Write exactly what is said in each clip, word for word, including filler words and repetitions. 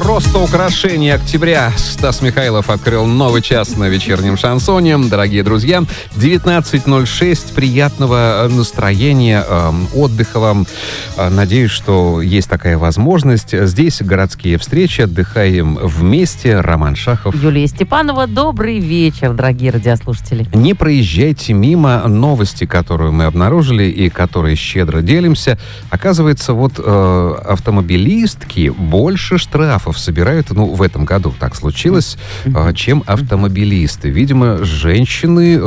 Просто украшение октября. Стас Михайлов открыл новый час на вечернем шансоне. Дорогие друзья, девятнадцать ноль шесть. Приятного настроения, э, отдыха вам. Надеюсь, что есть такая возможность. Здесь городские встречи. Отдыхаем вместе. Роман Шахов. Юлия Степанова. Добрый вечер, дорогие радиослушатели. Не проезжайте мимо новости, которую мы обнаружили и которые щедро делимся. Оказывается, вот э, автомобилистки больше штрафов собирают, ну, в этом году так случилось, э, чем автомобилисты. Видимо, женщины, э,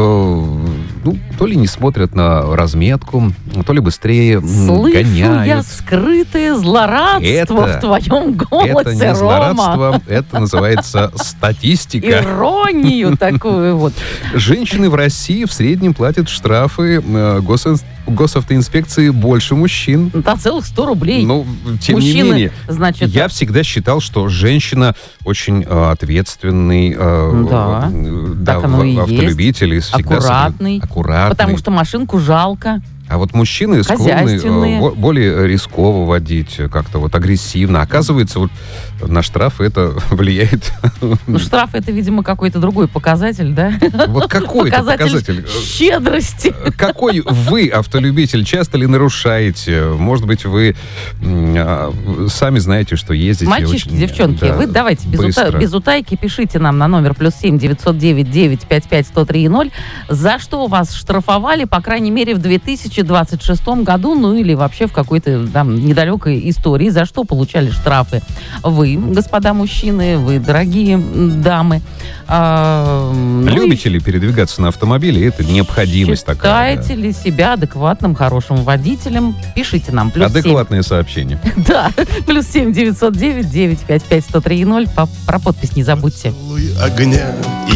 ну, то ли не смотрят на разметку, то ли быстрее Слышу гоняют. я скрытое злорадство это, в твоем голосе, это не Рома. злорадство, это называется статистика. Иронию такую вот. Женщины в России в среднем платят штрафы э, госин- госавтоинспекции больше мужчин. На целых сто рублей. Ну, тем Мужчины, не менее, значит, я всегда считал, что женщина очень э, ответственный, э, Да, э, да, так оно в- и есть. автолюбитель, и всегда аккуратный, соблю- аккуратный. потому что машинку жалко. А вот мужчины склонны Хозяйственные. э, бо- более рисково водить, как-то вот агрессивно. Оказывается, вот на штрафы это влияет. Ну, штраф — это, видимо, какой-то другой показатель, да? Вот какой это показатель? щедрости. Какой вы, автолюбитель, часто ли нарушаете? Может быть, вы м, а, сами знаете, что ездите Мальчишки, очень, девчонки, да, вы давайте без, ута- быстро. без утайки пишите нам на номер плюс семь девятьсот девять девять пять пять сто три ноль, за что вас штрафовали, по крайней мере, в две тысячи двадцать шестом году, ну или вообще в какой-то там недалекой истории, за что получали штрафы вы, господа мужчины, вы, дорогие дамы. А, ну и Любите ли передвигаться на автомобиле? Это необходимость такая. считаете ли себя адекватным, хорошим водителем? Пишите нам. Да. Плюс семь. Адекватное сообщение. Да, плюс семь девятьсот девять девять пять пять сто три ноль. Про подпись не забудьте. Поцелуй огня